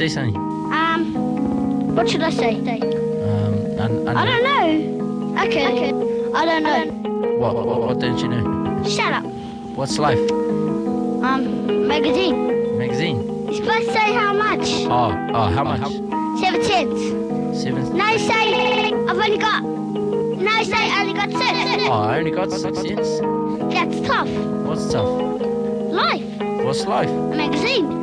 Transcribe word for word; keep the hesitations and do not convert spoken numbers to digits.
Say something. Um, what should I say? Um, and, and I don't know. Okay. okay. I don't know. What, what, what don't you know? Shut up. What's life? Um, magazine. Magazine? You're supposed to say how much. Oh, oh, how much? Seven cents. Seven. No, say I've only got. No, say I only got six. Oh, I only got six cents. That's tough. What's tough? Life. What's life? A magazine.